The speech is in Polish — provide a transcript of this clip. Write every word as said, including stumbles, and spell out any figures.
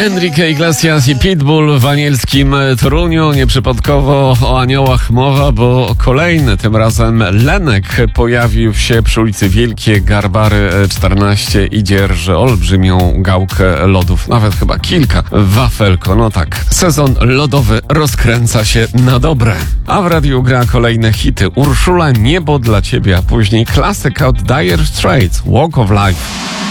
Enrique Iglesias i Pitbull w anielskim Toruniu. Nieprzypadkowo o aniołach mowa, bo kolejny, tym razem Lenek, pojawił się przy ulicy Wielkie Garbary czternaście i dzierży olbrzymią gałkę lodów, nawet chyba kilka, wafelko. No tak, sezon lodowy rozkręca się na dobre. A w radiu gra kolejne hity. Urszula, Niebo dla ciebie, a później klasyk od Dire Straits, Walk of Life.